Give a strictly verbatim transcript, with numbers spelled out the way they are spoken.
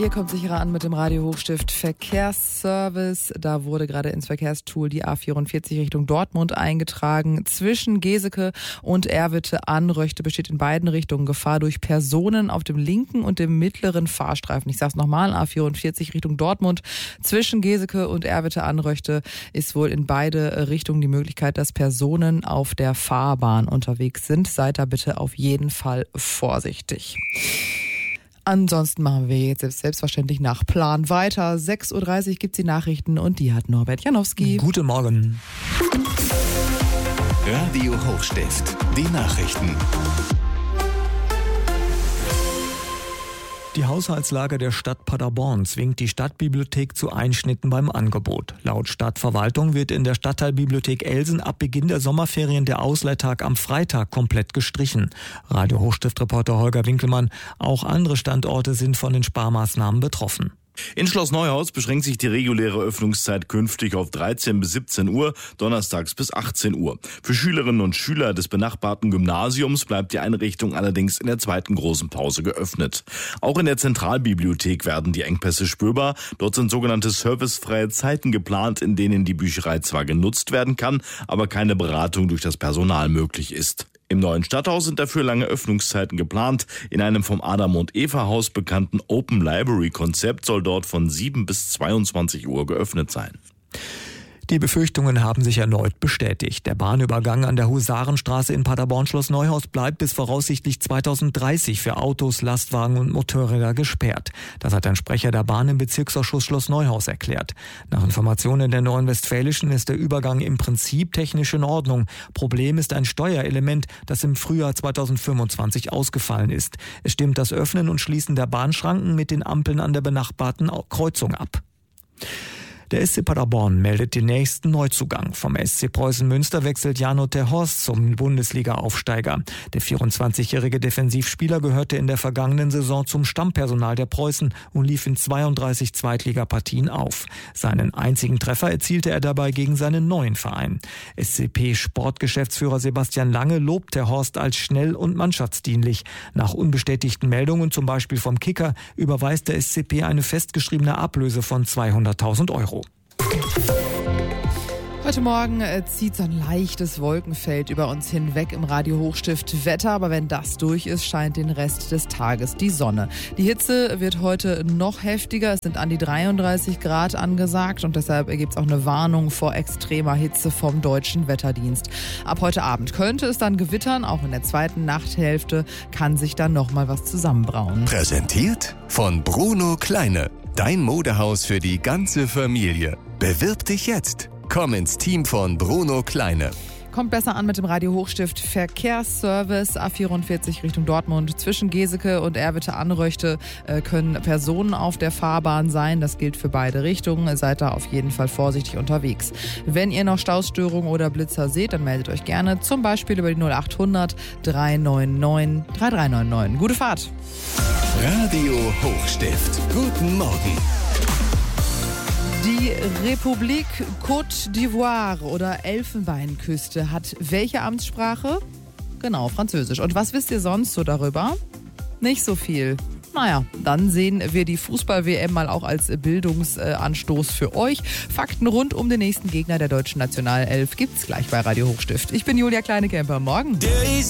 Ihr kommt sicherer an mit dem Radio Hochstift Verkehrsservice. Da wurde gerade ins Verkehrstool die A vierundvierzig Richtung Dortmund eingetragen. Zwischen Geseke und Erwitte-Anröchte besteht in beiden Richtungen Gefahr durch Personen auf dem linken und dem mittleren Fahrstreifen. Ich sag's nochmal, A vierundvierzig Richtung Dortmund. Zwischen Geseke und Erwitte-Anröchte ist wohl in beide Richtungen die Möglichkeit, dass Personen auf der Fahrbahn unterwegs sind. Seid da bitte auf jeden Fall vorsichtig. Ansonsten machen wir jetzt selbstverständlich nach Plan weiter. sechs Uhr dreißig gibt's die Nachrichten und die hat Norbert Janowski. Guten Morgen. Radio Hochstift, die Nachrichten. Die Haushaltslage der Stadt Paderborn zwingt die Stadtbibliothek zu Einschnitten beim Angebot. Laut Stadtverwaltung wird in der Stadtteilbibliothek Elsen ab Beginn der Sommerferien der Ausleihtag am Freitag komplett gestrichen. Radio Hochstift-Reporter Holger Winkelmann, auch andere Standorte sind von den Sparmaßnahmen betroffen. In Schloss Neuhaus beschränkt sich die reguläre Öffnungszeit künftig auf dreizehn bis siebzehn Uhr, donnerstags bis achtzehn Uhr. Für Schülerinnen und Schüler des benachbarten Gymnasiums bleibt die Einrichtung allerdings in der zweiten großen Pause geöffnet. Auch in der Zentralbibliothek werden die Engpässe spürbar. Dort sind sogenannte servicefreie Zeiten geplant, in denen die Bücherei zwar genutzt werden kann, aber keine Beratung durch das Personal möglich ist. Im neuen Stadthaus sind dafür lange Öffnungszeiten geplant. In einem vom Adam und Eva Haus bekannten Open Library Konzept soll dort von sieben bis zweiundzwanzig Uhr geöffnet sein. Die Befürchtungen haben sich erneut bestätigt. Der Bahnübergang an der Husarenstraße in Paderborn-Schloss Neuhaus bleibt bis voraussichtlich zweitausenddreißig für Autos, Lastwagen und Motorräder gesperrt. Das hat ein Sprecher der Bahn im Bezirksausschuss Schloss Neuhaus erklärt. Nach Informationen der Neuen Westfälischen ist der Übergang im Prinzip technisch in Ordnung. Problem ist ein Steuerelement, das im Frühjahr zweitausendfünfundzwanzig ausgefallen ist. Es stimmt das Öffnen und Schließen der Bahnschranken mit den Ampeln an der benachbarten Kreuzung ab. Der S C Paderborn meldet den nächsten Neuzugang. Vom S C Preußen Münster wechselt Jano Terhorst zum Bundesliga-Aufsteiger. Der vierundzwanzigjährige Defensivspieler gehörte in der vergangenen Saison zum Stammpersonal der Preußen und lief in zweiunddreißig Zweitligapartien auf. Seinen einzigen Treffer erzielte er dabei gegen seinen neuen Verein. S C P-Sportgeschäftsführer Sebastian Lange lobt Terhorst als schnell und mannschaftsdienlich. Nach unbestätigten Meldungen, zum Beispiel vom Kicker, überweist der S C P eine festgeschriebene Ablöse von zweihunderttausend Euro. Heute Morgen zieht so ein leichtes Wolkenfeld über uns hinweg im Radio Hochstift Wetter, aber wenn das durch ist, scheint den Rest des Tages die Sonne. Die Hitze wird heute noch heftiger, es sind an die dreiunddreißig Grad angesagt und deshalb gibt es auch eine Warnung vor extremer Hitze vom Deutschen Wetterdienst. Ab heute Abend könnte es dann gewittern, auch in der zweiten Nachthälfte kann sich dann nochmal was zusammenbrauen. Präsentiert von Bruno Kleine, dein Modehaus für die ganze Familie. Bewirb dich jetzt. Komm ins Team von Bruno Kleine. Kommt besser an mit dem Radio Hochstift Verkehrsservice. A vierundvierzig Richtung Dortmund. Zwischen Geseke und Erwitte-Anröchte äh, können Personen auf der Fahrbahn sein. Das gilt für beide Richtungen. Seid da auf jeden Fall vorsichtig unterwegs. Wenn ihr noch Stausstörungen oder Blitzer seht, dann meldet euch gerne. Zum Beispiel über die null achthundert drei neun neun drei drei neun neun. Gute Fahrt. Radio Hochstift. Guten Morgen. Die Republik Côte d'Ivoire oder Elfenbeinküste hat welche Amtssprache? Genau, Französisch. Und was wisst ihr sonst so darüber? Nicht so viel. Naja, dann sehen wir die Fußball-W M mal auch als Bildungsanstoß für euch. Fakten rund um den nächsten Gegner der deutschen Nationalelf gibt's gleich bei Radio Hochstift. Ich bin Julia Kleinekemper. Morgen.